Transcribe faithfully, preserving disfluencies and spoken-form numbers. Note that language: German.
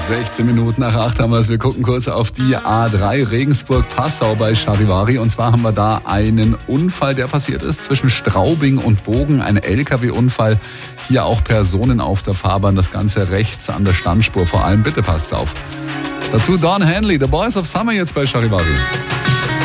sechzehn Minuten nach acht haben wir es. Wir gucken kurz auf die A drei Regensburg-Passau bei Charivari. Und zwar haben wir da einen Unfall, der passiert ist zwischen Straubing und Bogen. Ein L K W-Unfall. Hier auch Personen auf der Fahrbahn. Das Ganze rechts an der Standspur vor allem. Bitte passt auf. Dazu Don Henley, The Boys of Summer jetzt bei Charivari.